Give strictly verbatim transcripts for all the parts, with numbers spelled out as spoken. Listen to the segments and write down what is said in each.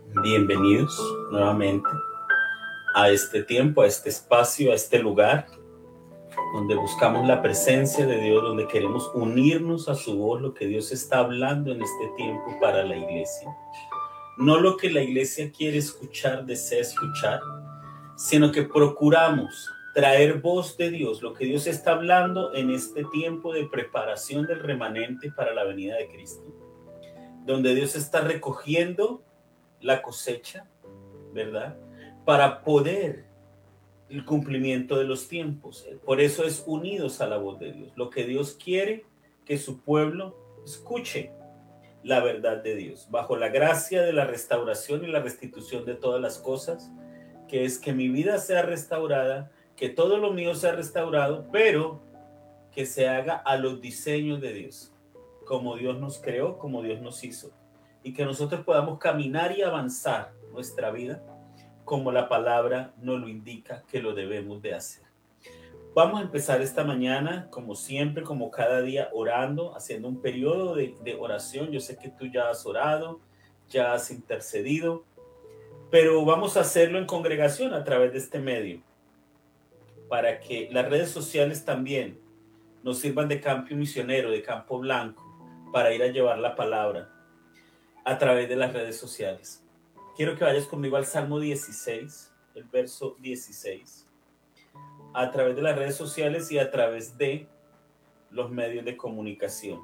Bienvenidos nuevamente a este tiempo, a este espacio, a este lugar donde buscamos la presencia de Dios, donde queremos unirnos a su voz, lo que Dios está hablando en este tiempo para la iglesia. No lo que la iglesia quiere escuchar, desea escuchar, sino que procuramos traer voz de Dios, lo que Dios está hablando en este tiempo de preparación del remanente para la venida de Cristo, donde Dios está recogiendo la cosecha, ¿verdad? Para poder el cumplimiento de los tiempos. Por eso es unidos a la voz de Dios. Lo que Dios quiere que su pueblo escuche la verdad de Dios, bajo la gracia de la restauración y la restitución de todas las cosas, que es que mi vida sea restaurada, que todo lo mío sea restaurado, pero que se haga a los diseños de Dios, como Dios nos creó, como Dios nos hizo, y que nosotros podamos caminar y avanzar nuestra vida como la palabra nos lo indica que lo debemos de hacer. Vamos a empezar esta mañana, como siempre, como cada día, orando, haciendo un periodo de, de oración. Yo sé que tú ya has orado, ya has intercedido, pero vamos a hacerlo en congregación a través de este medio, para que las redes sociales también nos sirvan de campo misionero, de campo blanco, para ir a llevar la palabra a través de las redes sociales. Quiero que vayas conmigo al Salmo dieciséis, el verso dieciséis, a través de las redes sociales y a través de los medios de comunicación.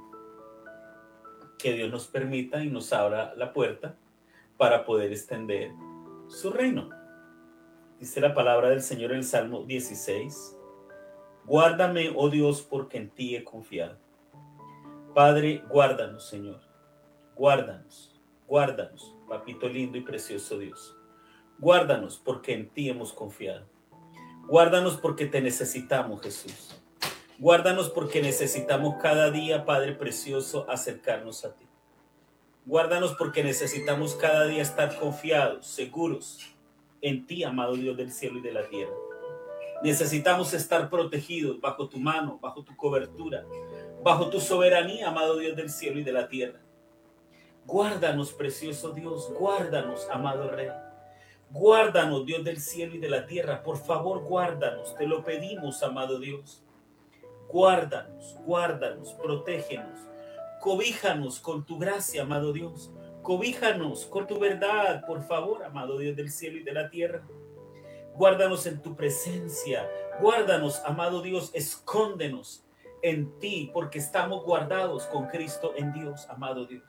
Que Dios nos permita y nos abra la puerta para poder extender su reino. Dice la palabra del Señor en el Salmo dieciséis: guárdame, oh Dios, porque en ti he confiado. Padre, guárdanos, Señor. Guárdanos, guárdanos, papito lindo y precioso Dios. Guárdanos porque en ti hemos confiado. Guárdanos porque te necesitamos, Jesús. Guárdanos porque necesitamos cada día, Padre precioso, acercarnos a ti. Guárdanos porque necesitamos cada día estar confiados, seguros en ti, amado Dios del cielo y de la tierra. Necesitamos estar protegidos bajo tu mano, bajo tu cobertura, bajo tu soberanía, amado Dios del cielo y de la tierra. Guárdanos, precioso Dios, guárdanos, amado Rey. Guárdanos, Dios del cielo y de la tierra. Por favor, guárdanos, te lo pedimos, amado Dios. Guárdanos, guárdanos, protégenos. Cobíjanos con tu gracia, amado Dios. Cobíjanos con tu verdad, por favor, amado Dios del cielo y de la tierra. Guárdanos en tu presencia. Guárdanos, amado Dios, escóndenos en ti, porque estamos guardados con Cristo en Dios, amado Dios.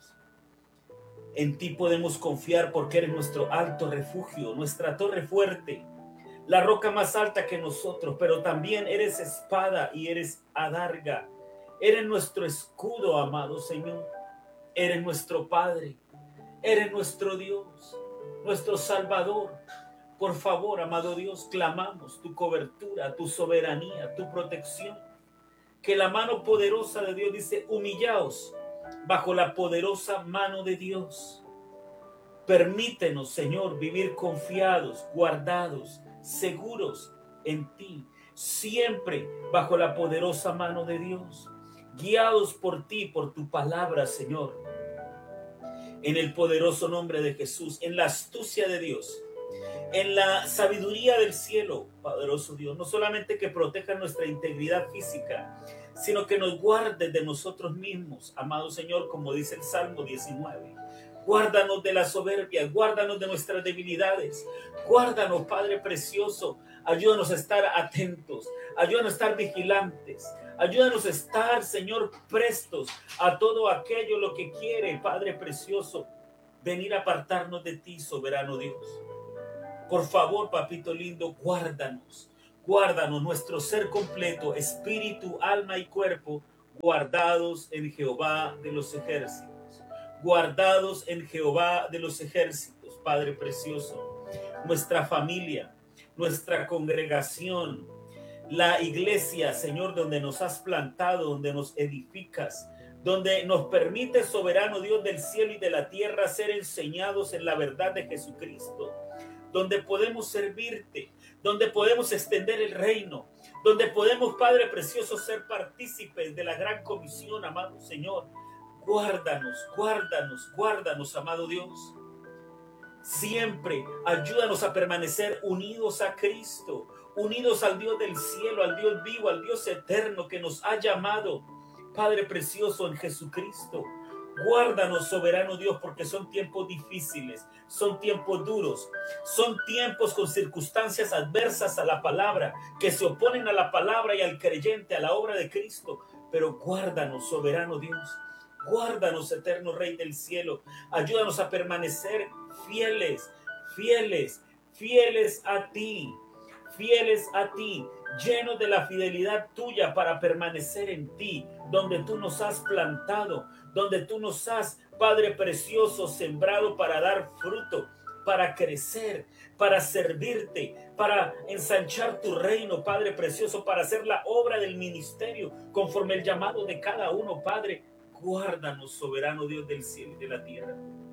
En ti podemos confiar porque eres nuestro alto refugio, nuestra torre fuerte, la roca más alta que nosotros, pero también eres espada y eres adarga. Eres nuestro escudo, amado Señor. Eres nuestro Padre. Eres nuestro Dios, nuestro Salvador. Por favor, amado Dios, clamamos tu cobertura, tu soberanía, tu protección. Que la mano poderosa de Dios dice, humillaos bajo la poderosa mano de Dios. Permítenos, Señor, vivir confiados, guardados, seguros en ti, siempre bajo la poderosa mano de Dios, guiados por ti, por tu palabra, Señor, en el poderoso nombre de Jesús, en la astucia de Dios, en la sabiduría del cielo, poderoso Dios. No solamente que proteja nuestra integridad física, sino que nos guarde de nosotros mismos, amado Señor, como dice el Salmo diecinueve. Guárdanos de la soberbia, guárdanos de nuestras debilidades, guárdanos, Padre precioso, ayúdanos a estar atentos, ayúdanos a estar vigilantes, ayúdanos a estar, Señor, prestos a todo aquello lo que quiere, Padre precioso, venir a apartarnos de ti, soberano Dios. Por favor, papito lindo, guárdanos, guárdanos nuestro ser completo, espíritu, alma y cuerpo, guardados en Jehová de los ejércitos. Guardados en Jehová de los ejércitos, Padre precioso. Nuestra familia, nuestra congregación, la iglesia, Señor, donde nos has plantado, donde nos edificas, donde nos permite, soberano Dios del cielo y de la tierra, ser enseñados en la verdad de Jesucristo, donde podemos servirte, donde podemos extender el reino, donde podemos, Padre precioso, ser partícipes de la gran comisión, amado Señor. Guárdanos, guárdanos, guárdanos, amado Dios. Siempre ayúdanos a permanecer unidos a Cristo, unidos al Dios del cielo, al Dios vivo, al Dios eterno que nos ha llamado, Padre precioso, en Jesucristo. Guárdanos, soberano Dios, porque son tiempos difíciles, son tiempos duros, son tiempos con circunstancias adversas a la palabra, que se oponen a la palabra y al creyente, a la obra de Cristo. Pero guárdanos, soberano Dios, guárdanos, eterno Rey del cielo. Ayúdanos a permanecer fieles, fieles, fieles a ti, fieles a ti, llenos de la fidelidad tuya para permanecer en ti, donde tú nos has plantado, donde tú nos has, Padre precioso, sembrado para dar fruto, para crecer, para servirte, para ensanchar tu reino, Padre precioso, para hacer la obra del ministerio conforme el llamado de cada uno, Padre. Guárdanos, soberano Dios del cielo y de la tierra.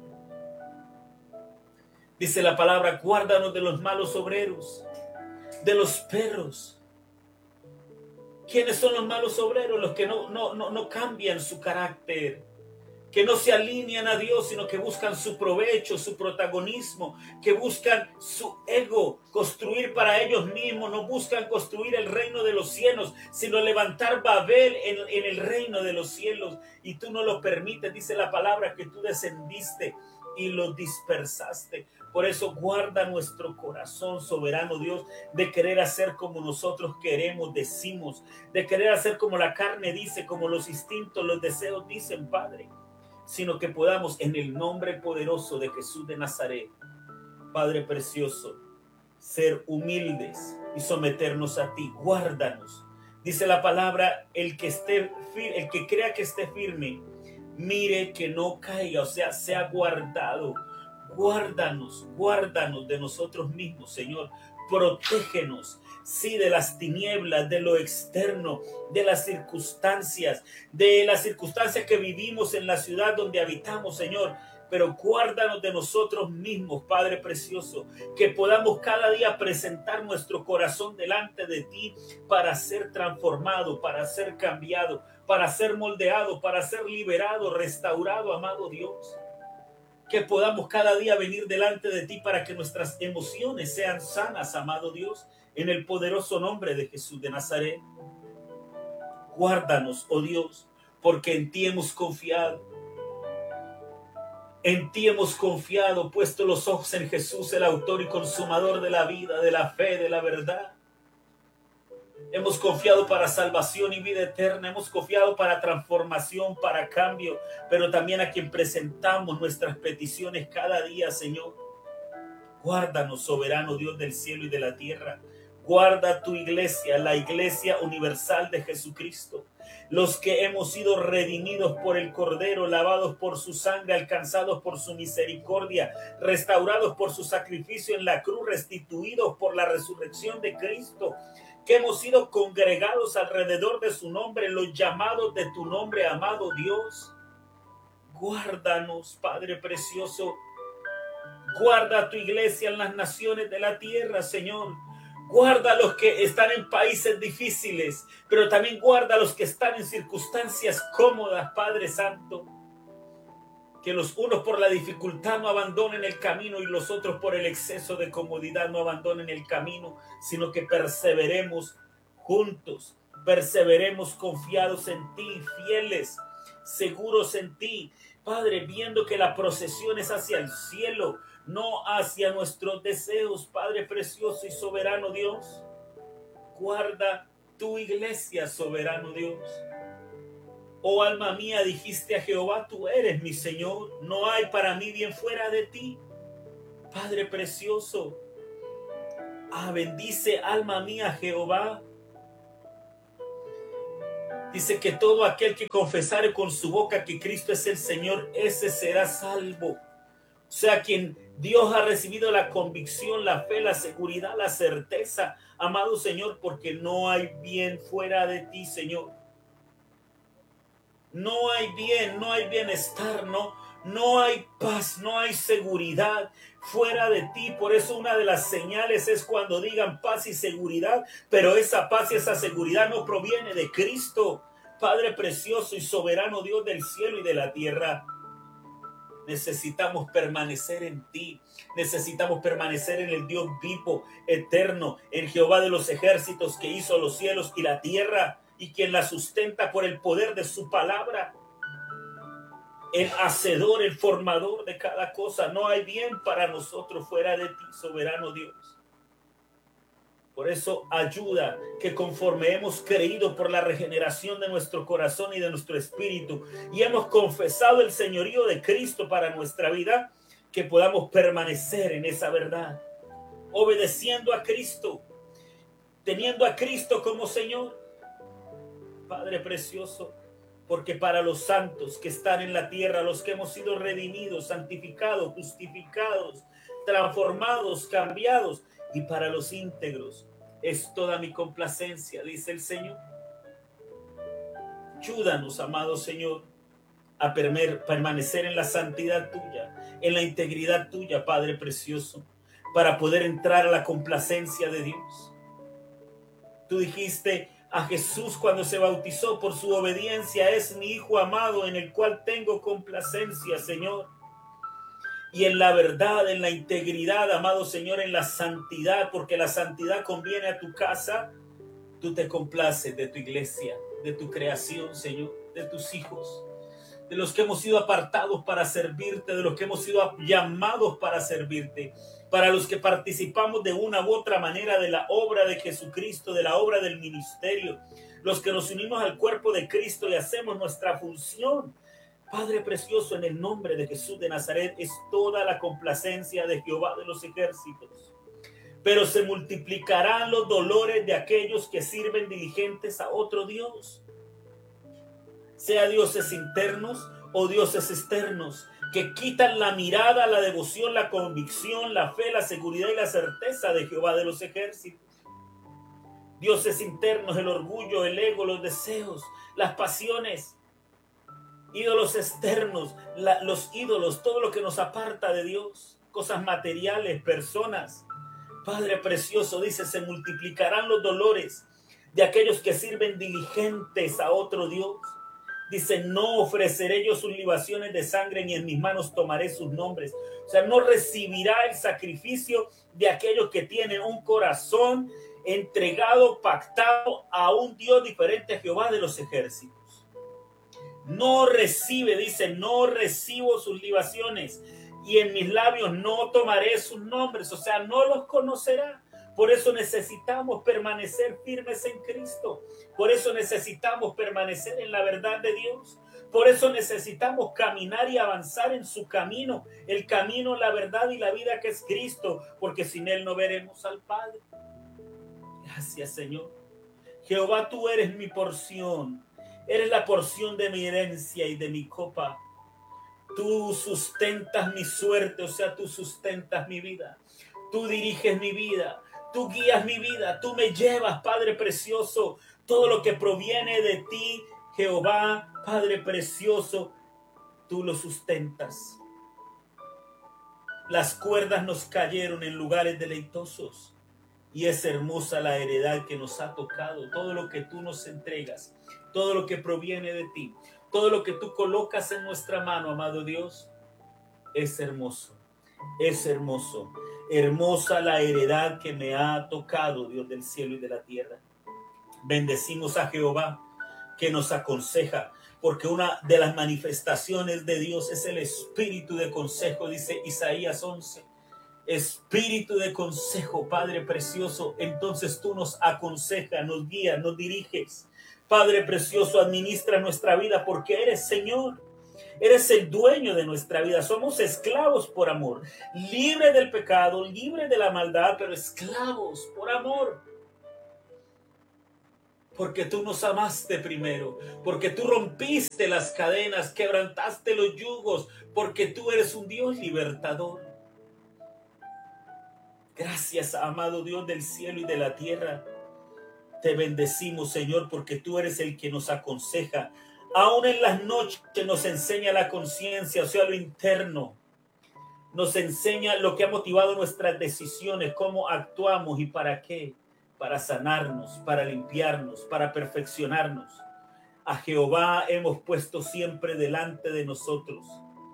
Dice la palabra, guárdanos de los malos obreros, de los perros. ¿Quiénes son los malos obreros? Los que no, no, no, no cambian su carácter, que no se alinean a Dios, sino que buscan su provecho, su protagonismo, que buscan su ego, construir para ellos mismos, no buscan construir el reino de los cielos, sino levantar Babel en, en el reino de los cielos. Y tú no lo permites, dice la palabra, que tú descendiste y los dispersaste. Por eso guarda nuestro corazón, soberano Dios, de querer hacer como nosotros queremos, decimos, de querer hacer como la carne dice, como los instintos, los deseos dicen, Padre, sino que podamos, en el nombre poderoso de Jesús de Nazaret, Padre precioso, ser humildes y someternos a ti. Guárdanos. Dice la palabra, el que esté firme, el que crea que esté firme, mire que no caiga, o sea, sea guardado. Guárdanos, guárdanos de nosotros mismos, Señor. Protégenos, sí, de las tinieblas, de lo externo, de las circunstancias, de las circunstancias que vivimos en la ciudad donde habitamos, Señor. Pero guárdanos de nosotros mismos, Padre precioso, que podamos cada día presentar nuestro corazón delante de ti para ser transformado, para ser cambiado, para ser moldeado, para ser liberado, restaurado, amado Dios. Que podamos cada día venir delante de ti para que nuestras emociones sean sanas, amado Dios, en el poderoso nombre de Jesús de Nazaret. Guárdanos, oh Dios, porque en ti hemos confiado. En ti hemos confiado, puesto los ojos en Jesús, el autor y consumador de la vida, de la fe, de la verdad. Hemos confiado para salvación y vida eterna. Hemos confiado para transformación, para cambio, pero también a quien presentamos nuestras peticiones cada día, Señor. Guárdanos, soberano Dios del cielo y de la tierra. Guarda tu iglesia, la iglesia universal de Jesucristo. Los que hemos sido redimidos por el Cordero, lavados por su sangre, alcanzados por su misericordia, restaurados por su sacrificio en la cruz, restituidos por la resurrección de Cristo, que hemos sido congregados alrededor de su nombre, los llamados de tu nombre, amado Dios. Guárdanos, Padre precioso. Guarda tu iglesia en las naciones de la tierra, Señor. Guarda a los que están en países difíciles, pero también guarda a los que están en circunstancias cómodas, Padre Santo. Que los unos por la dificultad no abandonen el camino y los otros por el exceso de comodidad no abandonen el camino, sino que perseveremos juntos, perseveremos confiados en ti, fieles, seguros en ti, Padre, viendo que la procesión es hacia el cielo, no hacia nuestros deseos, Padre precioso y soberano Dios. Guarda tu iglesia, soberano Dios. Oh alma mía, dijiste a Jehová, tú eres mi Señor, no hay para mí bien fuera de ti. Padre precioso, ah, bendice alma mía a Jehová. Dice que todo aquel que confesare con su boca que Cristo es el Señor, ese será salvo. O sea, quien Dios ha recibido la convicción, la fe, la seguridad, la certeza, amado Señor, porque no hay bien fuera de ti, Señor. No hay bien, no hay bienestar, no, no hay paz, no hay seguridad fuera de ti. Por eso una de las señales es cuando digan paz y seguridad, pero esa paz y esa seguridad no proviene de Cristo, Padre precioso y soberano Dios del cielo y de la tierra. Necesitamos permanecer en ti. Necesitamos permanecer en el Dios vivo, eterno, en Jehová de los ejércitos, que hizo los cielos y la tierra y quien la sustenta por el poder de su palabra. El hacedor, el formador de cada cosa. No hay bien para nosotros fuera de ti, soberano Dios. Por eso ayuda que conforme hemos creído por la regeneración de nuestro corazón y de nuestro espíritu y hemos confesado el señorío de Cristo para nuestra vida, que podamos permanecer en esa verdad, obedeciendo a Cristo, teniendo a Cristo como Señor. Padre precioso, porque para los santos que están en la tierra, los que hemos sido redimidos, santificados, justificados, transformados, cambiados, y para los íntegros es toda mi complacencia, dice el Señor. Ayúdanos, amado Señor, a permanecer en la santidad tuya, en la integridad tuya, Padre precioso, para poder entrar a la complacencia de Dios. Tú dijiste a Jesús cuando se bautizó: por su obediencia es mi Hijo amado, en el cual tengo complacencia, Señor. Y en la verdad, en la integridad, amado Señor, en la santidad, porque la santidad conviene a tu casa, tú te complaces de tu iglesia, de tu creación, Señor, de tus hijos, de los que hemos sido apartados para servirte, de los que hemos sido llamados para servirte, para los que participamos de una u otra manera de la obra de Jesucristo, de la obra del ministerio, los que nos unimos al cuerpo de Cristo y hacemos nuestra función. Padre precioso, en el nombre de Jesús de Nazaret, es toda la complacencia de Jehová de los ejércitos. Pero se multiplicarán los dolores de aquellos que sirven diligentes a otro Dios, sea dioses internos o dioses externos, que quitan la mirada, la devoción, la convicción, la fe, la seguridad y la certeza de Jehová de los ejércitos. Dioses internos, el orgullo, el ego, los deseos, las pasiones. Ídolos externos, la, los ídolos, todo lo que nos aparta de Dios, cosas materiales, personas. Padre precioso, dice, se multiplicarán los dolores de aquellos que sirven diligentes a otro Dios. Dice, no ofreceré yo sus libaciones de sangre, ni en mis manos tomaré sus nombres. O sea, no recibirá el sacrificio de aquellos que tienen un corazón entregado, pactado a un Dios diferente a Jehová de los ejércitos. No recibe, dice, no recibo sus libaciones y en mis labios no tomaré sus nombres. O sea, no los conocerá. Por eso necesitamos permanecer firmes en Cristo. Por eso necesitamos permanecer en la verdad de Dios. Por eso necesitamos caminar y avanzar en su camino. El camino, la verdad y la vida que es Cristo. Porque sin Él no veremos al Padre. Gracias, Señor. Jehová, tú eres mi porción. Eres la porción de mi herencia y de mi copa. Tú sustentas mi suerte, o sea, tú sustentas mi vida. Tú diriges mi vida. Tú guías mi vida. Tú me llevas, Padre precioso. Todo lo que proviene de ti, Jehová, Padre precioso, tú lo sustentas. Las cuerdas nos cayeron en lugares deleitosos. Y es hermosa la heredad que nos ha tocado. Todo lo que tú nos entregas. Todo lo que proviene de ti, todo lo que tú colocas en nuestra mano, amado Dios, es hermoso, es hermoso. Hermosa la heredad que me ha tocado, Dios del cielo y de la tierra. Bendecimos a Jehová que nos aconseja, porque una de las manifestaciones de Dios es el espíritu de consejo, dice Isaías once. Espíritu de consejo, Padre precioso, entonces tú nos aconsejas, nos guías, nos diriges. Padre precioso, administra nuestra vida porque eres Señor. Eres el dueño de nuestra vida. Somos esclavos por amor. Libre del pecado, libre de la maldad, pero esclavos por amor. Porque tú nos amaste primero. Porque tú rompiste las cadenas, quebrantaste los yugos. Porque tú eres un Dios libertador. Gracias, amado Dios del cielo y de la tierra. Te bendecimos, Señor, porque tú eres el que nos aconseja. Aún en las noches nos enseña la conciencia, o sea, lo interno. Nos enseña lo que ha motivado nuestras decisiones, cómo actuamos y para qué. Para sanarnos, para limpiarnos, para perfeccionarnos. A Jehová hemos puesto siempre delante de nosotros.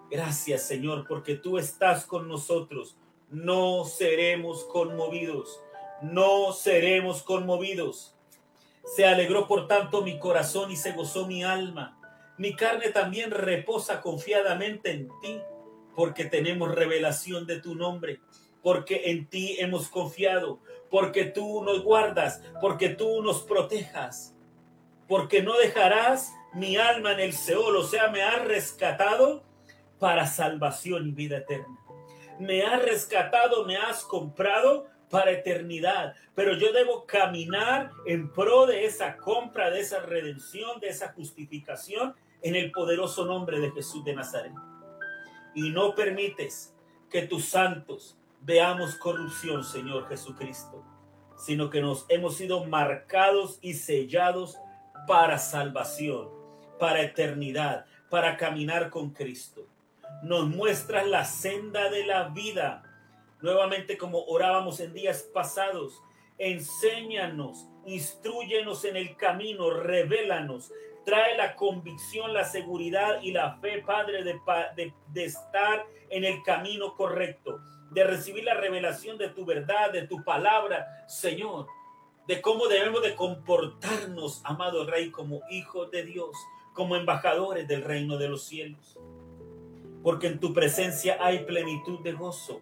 Gracias, Señor, porque tú estás con nosotros. No seremos conmovidos. No seremos conmovidos. Se alegró por tanto mi corazón y se gozó mi alma. Mi carne también reposa confiadamente en ti, porque tenemos revelación de tu nombre, porque en ti hemos confiado, porque tú nos guardas, porque tú nos protejas, porque no dejarás mi alma en el Seol, o sea, me has rescatado para salvación y vida eterna. Me has rescatado, me has comprado para eternidad, pero yo debo caminar en pro de esa compra, de esa redención, de esa justificación en el poderoso nombre de Jesús de Nazaret. Y no permites que tus santos veamos corrupción, Señor Jesucristo, sino que nos hemos sido marcados y sellados para salvación, para eternidad, para caminar con Cristo. Nos muestras la senda de la vida. Nuevamente, como orábamos en días pasados, enséñanos, instrúyenos en el camino, revélanos, trae la convicción, la seguridad y la fe, Padre, de, de, de estar en el camino correcto, de recibir la revelación de tu verdad, de tu palabra, Señor, de cómo debemos de comportarnos, amado Rey, como hijos de Dios, como embajadores del reino de los cielos. Porque en tu presencia hay plenitud de gozo.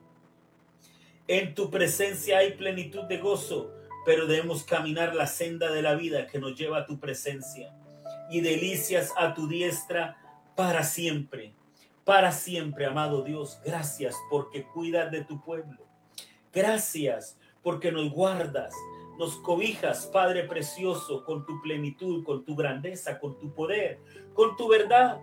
En tu presencia hay plenitud de gozo, pero debemos caminar la senda de la vida que nos lleva a tu presencia y delicias a tu diestra para siempre. Para siempre, amado Dios, gracias porque cuidas de tu pueblo. Gracias porque nos guardas, nos cobijas, Padre precioso, con tu plenitud, con tu grandeza, con tu poder, con tu verdad.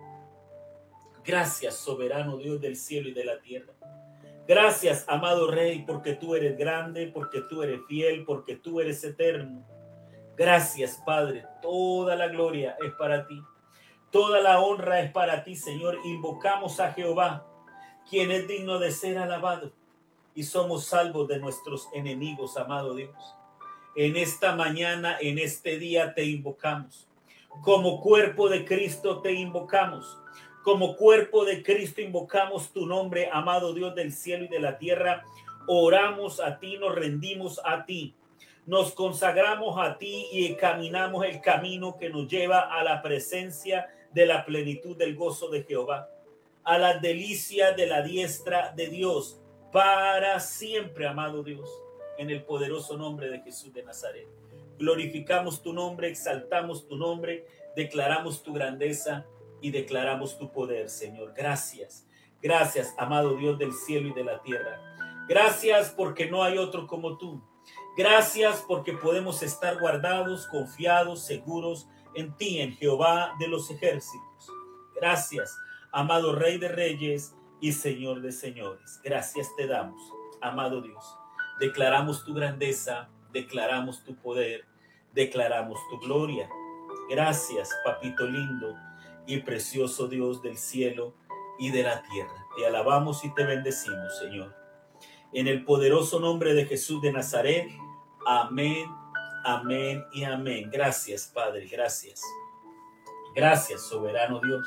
Gracias, soberano Dios del cielo y de la tierra. Gracias, amado Rey, porque tú eres grande, porque tú eres fiel, porque tú eres eterno. Gracias, Padre. Toda la gloria es para ti. Toda la honra es para ti, Señor. Invocamos a Jehová, quien es digno de ser alabado. Y somos salvos de nuestros enemigos, amado Dios. En esta mañana, en este día, te invocamos. Como cuerpo de Cristo te invocamos. Como cuerpo de Cristo invocamos tu nombre, amado Dios del cielo y de la tierra. Oramos a ti, nos rendimos a ti. Nos consagramos a ti y caminamos el camino que nos lleva a la presencia de la plenitud del gozo de Jehová, a la delicia de la diestra de Dios, para siempre, amado Dios, en el poderoso nombre de Jesús de Nazaret. Glorificamos tu nombre, exaltamos tu nombre, declaramos tu grandeza y declaramos tu poder, Señor. Gracias, gracias, amado Dios del cielo y de la tierra. Gracias porque no hay otro como tú. Gracias porque podemos estar guardados, confiados, seguros en ti, en Jehová de los ejércitos. Gracias, amado Rey de Reyes y Señor de Señores. Gracias te damos, amado Dios. Declaramos tu grandeza, declaramos tu poder, declaramos tu gloria. Gracias, papito lindo y precioso Dios del cielo y de la tierra. Te alabamos y te bendecimos, Señor. En el poderoso nombre de Jesús de Nazaret. Amén, amén y amén. Gracias, Padre, gracias. Gracias, soberano Dios.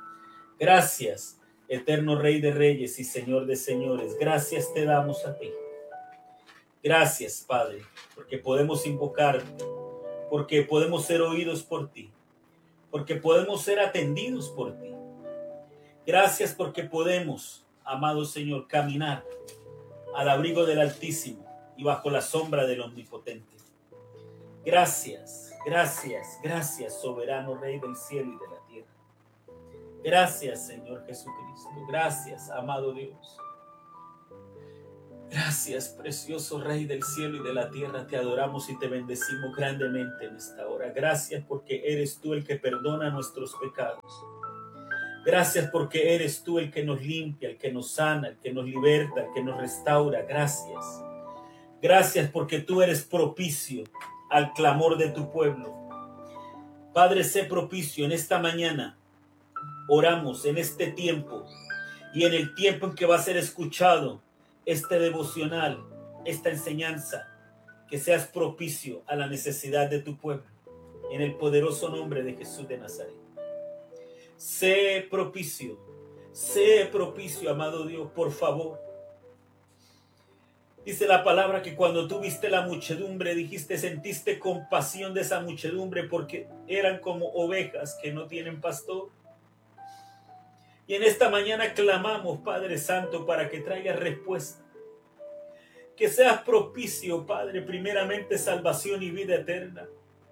Gracias, eterno Rey de Reyes y Señor de Señores. Gracias te damos a ti. Gracias, Padre, porque podemos invocarte, porque podemos ser oídos por ti, porque podemos ser atendidos por ti. Gracias porque podemos, amado Señor, caminar al abrigo del Altísimo y bajo la sombra del Omnipotente. Gracias, gracias, gracias, soberano Rey del cielo y de la tierra. Gracias, Señor Jesucristo. Gracias, amado Dios. Gracias, precioso Rey del cielo y de la tierra. Te adoramos y te bendecimos grandemente en esta hora. Gracias porque eres tú el que perdona nuestros pecados. Gracias porque eres tú el que nos limpia, el que nos sana, el que nos liberta, el que nos restaura. Gracias. Gracias porque tú eres propicio al clamor de tu pueblo. Padre, sé propicio en esta mañana. Oramos en este tiempo y en el tiempo en que va a ser escuchado este devocional, esta enseñanza, que seas propicio a la necesidad de tu pueblo. En el poderoso nombre de Jesús de Nazaret. Sé propicio, Sé propicio, amado Dios, por favor. Dice la palabra que cuando tú viste la muchedumbre, dijiste, sentiste compasión de esa muchedumbre porque eran como ovejas que no tienen pastor. Y en esta mañana clamamos, Padre Santo, para que traigas respuesta. Que seas propicio, Padre, primeramente salvación y vida eterna.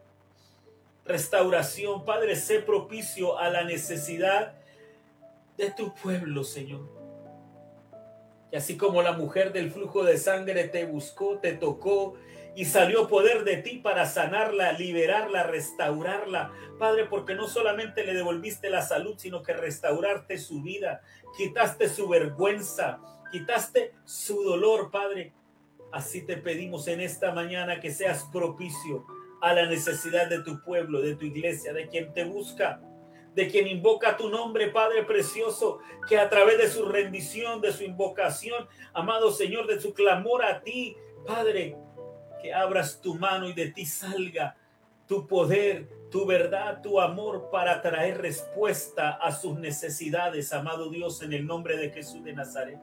Restauración, Padre, sé propicio a la necesidad de tu pueblo, Señor. Y así como la mujer del flujo de sangre te buscó, te tocó y salió poder de ti para sanarla, liberarla, restaurarla. Padre, porque no solamente le devolviste la salud, sino que restauraste su vida, quitaste su vergüenza, quitaste su dolor, Padre. Así te pedimos en esta mañana que seas propicio a la necesidad de tu pueblo, de tu iglesia, de quien te busca, de quien invoca tu nombre, Padre precioso, que a través de su rendición, de su invocación, amado Señor, de su clamor a ti, Padre, que abras tu mano y de ti salga tu poder, tu verdad, tu amor para traer respuesta a sus necesidades, amado Dios, en el nombre de Jesús de Nazaret.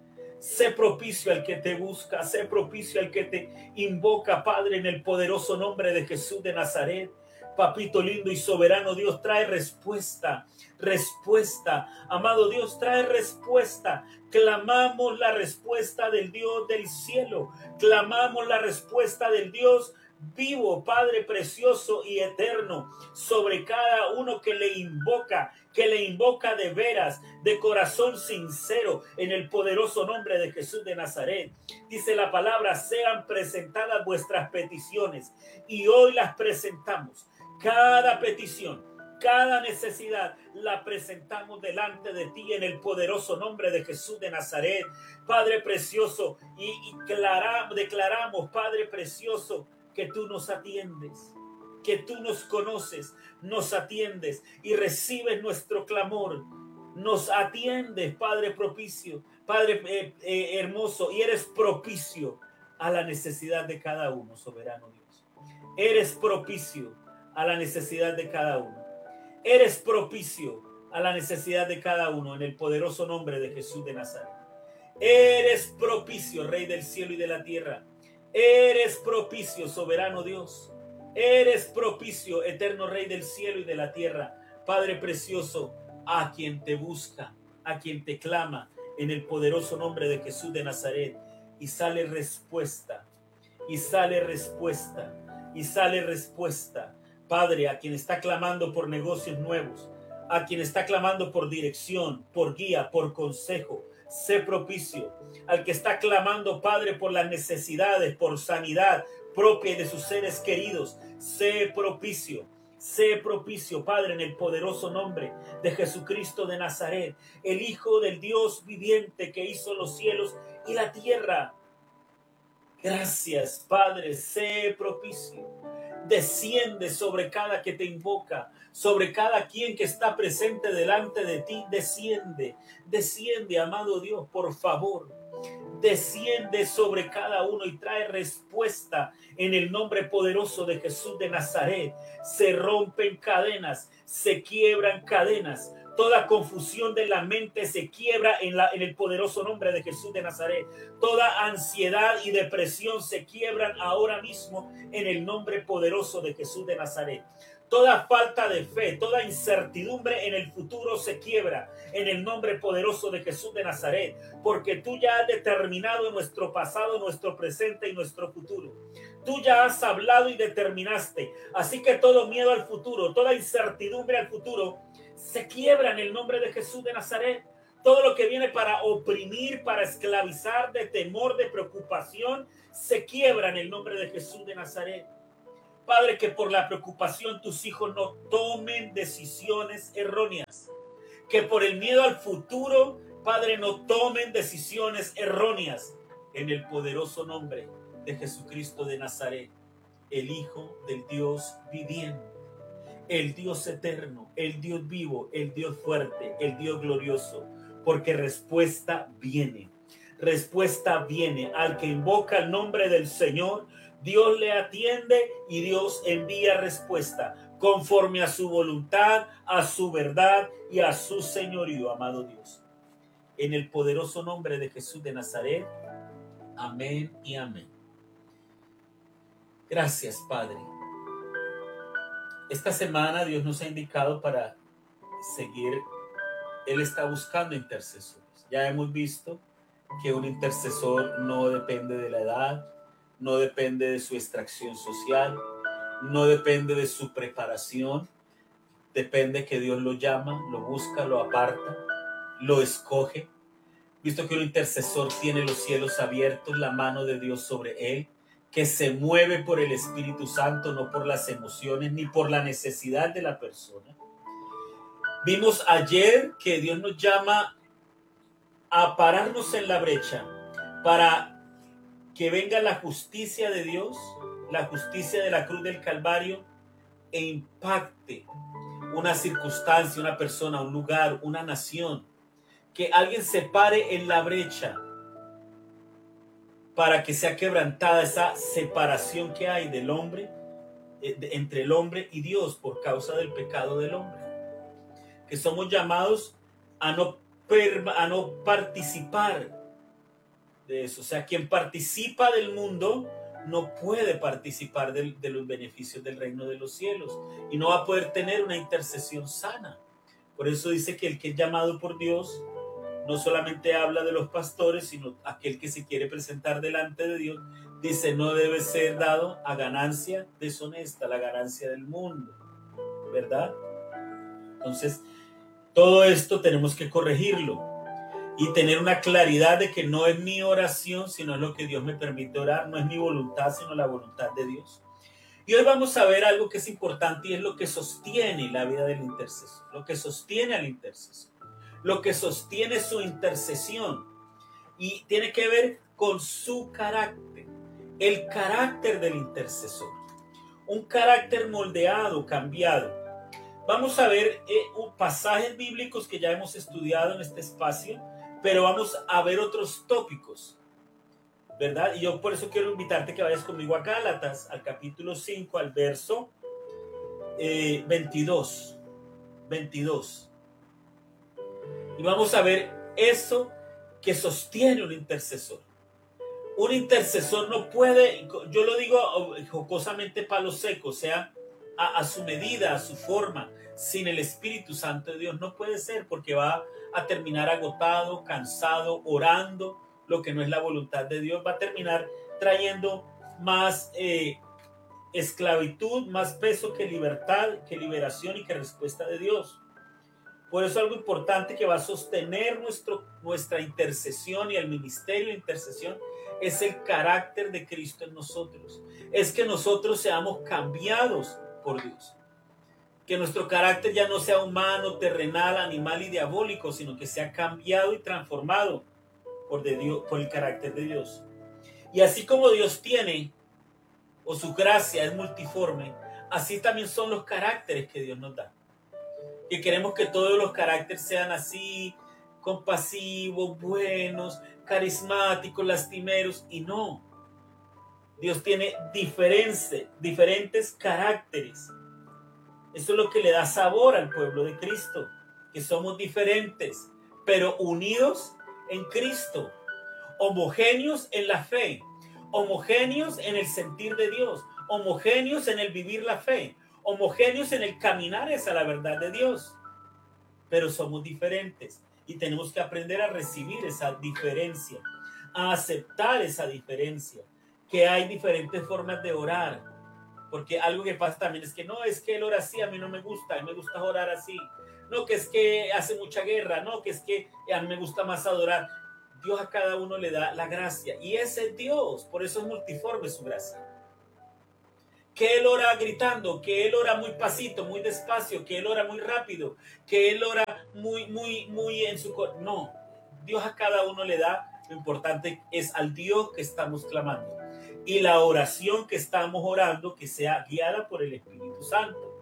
Sé propicio al que te busca, sé propicio al que te invoca, Padre, en el poderoso nombre de Jesús de Nazaret. Papito lindo y soberano Dios, trae respuesta, respuesta. Amado Dios, trae respuesta. Clamamos la respuesta del Dios del cielo. Clamamos la respuesta del Dios vivo, Padre precioso y eterno, sobre cada uno que le invoca, que le invoca de veras, de corazón sincero, en el poderoso nombre de Jesús de Nazaret. Dice la palabra, sean presentadas vuestras peticiones, y hoy las presentamos. Cada petición, cada necesidad la presentamos delante de ti en el poderoso nombre de Jesús de Nazaret, Padre precioso, y, y declaramos, declaramos, Padre precioso, que tú nos atiendes, que tú nos conoces, nos atiendes y recibes nuestro clamor, nos atiendes, Padre propicio, Padre eh, eh, hermoso, y eres propicio a la necesidad de cada uno, soberano Dios. Eres propicio a la necesidad de cada uno. Eres propicio a la necesidad de cada uno en el poderoso nombre de Jesús de Nazaret. Eres propicio, Rey del cielo y de la tierra. Eres propicio, soberano Dios. Eres propicio, eterno Rey del cielo y de la tierra. Padre precioso, a quien te busca, a quien te clama, en el poderoso nombre de Jesús de Nazaret. Y sale respuesta, y sale respuesta, y sale respuesta. Padre, a quien está clamando por negocios nuevos, a quien está clamando por dirección, por guía, por consejo, sé propicio. Al que está clamando, Padre, por las necesidades, por sanidad propia de sus seres queridos, sé propicio. Sé propicio, Padre, en el poderoso nombre de Jesucristo de Nazaret, el Hijo del Dios viviente que hizo los cielos y la tierra. Gracias, Padre, sé propicio. Desciende sobre cada que te invoca, sobre cada quien que está presente delante de ti. Desciende, desciende, amado Dios, por favor. Desciende sobre cada uno y trae respuesta en el nombre poderoso de Jesús de Nazaret. Se rompen cadenas, se quiebran cadenas. Toda confusión de la mente se quiebra en, la, en el poderoso nombre de Jesús de Nazaret. Toda ansiedad y depresión se quiebran ahora mismo en el nombre poderoso de Jesús de Nazaret. Toda falta de fe, toda incertidumbre en el futuro se quiebra en el nombre poderoso de Jesús de Nazaret, porque tú ya has determinado nuestro pasado, nuestro presente y nuestro futuro. Tú ya has hablado y determinaste. Así que todo miedo al futuro, toda incertidumbre al futuro, se quiebra en el nombre de Jesús de Nazaret. Todo lo que viene para oprimir, para esclavizar, de temor, de preocupación, se quiebra en el nombre de Jesús de Nazaret. Padre, que por la preocupación tus hijos no tomen decisiones erróneas. Que por el miedo al futuro, Padre, no tomen decisiones erróneas. En el poderoso nombre de Jesucristo de Nazaret, el Hijo del Dios viviente, el Dios eterno, el Dios vivo, el Dios fuerte, el Dios glorioso. Porque respuesta viene. Respuesta viene. Al que invoca el nombre del Señor, Dios le atiende y Dios envía respuesta conforme a su voluntad, a su verdad y a su señorío, amado Dios. en el poderoso nombre de Jesús de Nazaret. Amén y amén. Gracias, Padre. Esta semana Dios nos ha indicado para seguir. Él está buscando intercesores. Ya hemos visto que un intercesor no depende de la edad, no depende de su extracción social, no depende de su preparación. Depende que Dios lo llama, lo busca, lo aparta, lo escoge. Visto que un intercesor tiene los cielos abiertos, la mano de Dios sobre él, que se mueve por el Espíritu Santo, no por las emociones ni por la necesidad de la persona. Vimos ayer que Dios nos llama a pararnos en la brecha para que venga la justicia de Dios, la justicia de la cruz del Calvario, e impacte una circunstancia, una persona, un lugar, una nación. Que alguien se pare en la brecha para que sea quebrantada esa separación que hay del hombre, entre el hombre y Dios por causa del pecado del hombre. Que somos llamados a no, a no participar de eso. O sea, quien participa del mundo no puede participar de, de los beneficios del reino de los cielos y no va a poder tener una intercesión sana. Por eso dice que el que es llamado por Dios no solamente habla de los pastores, sino aquel que se quiere presentar delante de Dios, dice no debe ser dado a ganancia deshonesta, la ganancia del mundo, ¿verdad? Entonces, todo esto tenemos que corregirlo y tener una claridad de que no es mi oración, sino es lo que Dios me permite orar, no es mi voluntad, sino la voluntad de Dios. Y hoy vamos a ver algo que es importante y es lo que sostiene la vida del intercesor, lo que sostiene al intercesor, lo que sostiene su intercesión y tiene que ver con su carácter, el carácter del intercesor, un carácter moldeado, cambiado. Vamos a ver eh, pasajes bíblicos que ya hemos estudiado en este espacio, pero vamos a ver otros tópicos, ¿verdad? Y yo por eso quiero invitarte que vayas conmigo a Gálatas, al capítulo cinco, al verso eh, veintidós. veintidós. Y vamos a ver eso que sostiene un intercesor. Un intercesor no puede, yo lo digo jocosamente palo seco, o sea, a, a su medida, a su forma, sin el Espíritu Santo de Dios. No puede ser, porque va a terminar agotado, cansado, orando lo que no es la voluntad de Dios. Va a terminar trayendo más eh, esclavitud, más peso que libertad, que liberación y que respuesta de Dios. Por eso algo importante que va a sostener nuestro, nuestra intercesión y el ministerio de intercesión es el carácter de Cristo en nosotros. Es que nosotros seamos cambiados por Dios. Que nuestro carácter ya no sea humano, terrenal, animal y diabólico, sino que sea cambiado y transformado por, de Dios, por el carácter de Dios. Y así como Dios tiene, o su gracia es multiforme, así también son los caracteres que Dios nos da. Que queremos que todos los caracteres sean así, compasivos, buenos, carismáticos, lastimeros, y no. Dios tiene diferentes, diferentes caracteres. Eso es lo que le da sabor al pueblo de Cristo, que somos diferentes, pero unidos en Cristo, homogéneos en la fe, homogéneos en el sentir de Dios, homogéneos en el vivir la fe, homogéneos en el caminar hacia la verdad de Dios. Pero somos diferentes y tenemos que aprender a recibir esa diferencia, a aceptar esa diferencia, que hay diferentes formas de orar. Porque algo que pasa también es que no, es que él ora así, a mí no me gusta, a mí me gusta orar así. No, que es que hace mucha guerra, no, que es que a mí me gusta más adorar. Dios a cada uno le da la gracia y ese es Dios, por eso es multiforme su gracia. Que él ora gritando, que él ora muy pasito, muy despacio, que él ora muy rápido, que él ora muy, muy, muy en su... No, Dios a cada uno le da, lo importante es al Dios que estamos clamando. Y la oración que estamos orando que sea guiada por el Espíritu Santo.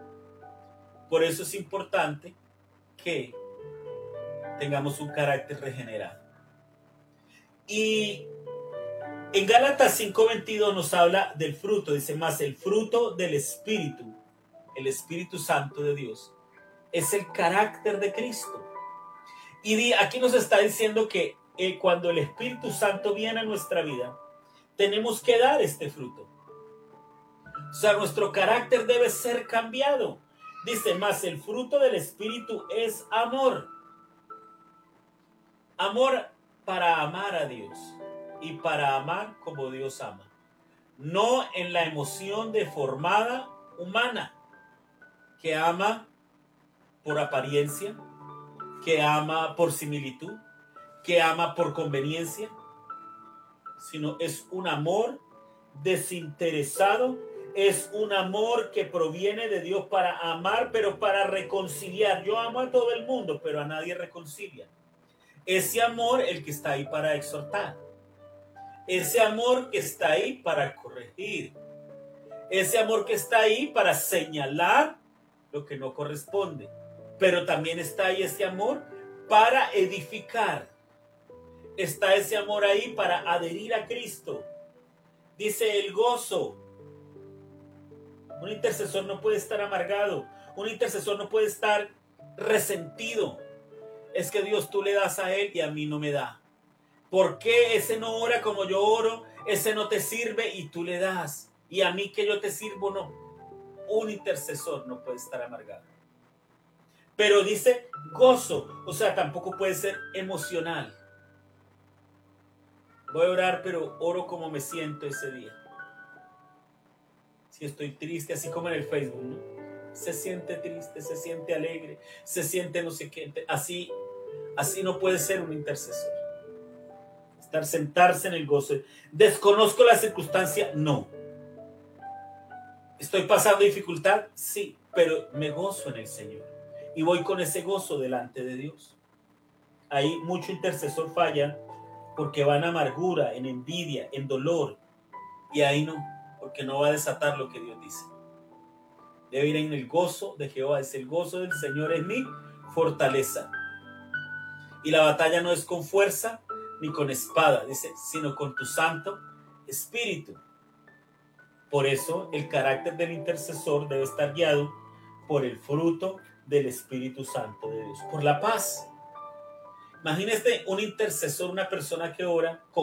Por eso es importante que tengamos un carácter regenerado. Y en Gálatas cinco veintidós nos habla del fruto, dice más, el fruto del Espíritu, el Espíritu Santo de Dios, es el carácter de Cristo. Y di, aquí nos está diciendo que eh, cuando el Espíritu Santo viene a nuestra vida, tenemos que dar este fruto. O sea, nuestro carácter debe ser cambiado. Dice más, el fruto del Espíritu es amor. Amor para amar a Dios y para amar como Dios ama. No en la emoción deformada humana, que ama por apariencia, que ama por similitud, que ama por conveniencia, sino es un amor desinteresado, es un amor que proviene de Dios para amar, pero para reconciliar. Yo amo a todo el mundo, pero a nadie reconcilia. Ese amor, el que está ahí para exhortar. Ese amor que está ahí para corregir. Ese amor que está ahí para señalar lo que no corresponde. Pero también está ahí ese amor para edificar. Está ese amor ahí para adherir a Cristo. Dice el gozo. Un intercesor no puede estar amargado. Un intercesor no puede estar resentido. Es que Dios, tú le das a él y a mí no me da. ¿Por qué ese no ora como yo oro? Ese no te sirve y tú le das. Y a mí que yo te sirvo, no. Un intercesor no puede estar amargado. Pero dice gozo. O sea, tampoco puede ser emocional. Voy a orar, pero oro como me siento ese día. Si estoy triste, así como en el Facebook, ¿no? Se siente triste, se siente alegre, se siente no sé qué. Así, así no puede ser un intercesor. Estar, sentarse en el gozo. ¿Desconozco la circunstancia? No. ¿Estoy pasando dificultad? Sí, pero me gozo en el Señor. Y voy con ese gozo delante de Dios. Ahí mucho intercesor falla porque va en amargura, en envidia, en dolor. Y ahí no, porque no va a desatar lo que Dios dice. Debe ir en el gozo de Jehová. Es el gozo del Señor es mi fortaleza. Y la batalla no es con fuerza ni con espada, dice, sino con tu Santo Espíritu. Por eso el carácter del intercesor debe estar guiado por el fruto del Espíritu Santo de Dios, por la paz. Imagínese un intercesor, una persona que ora con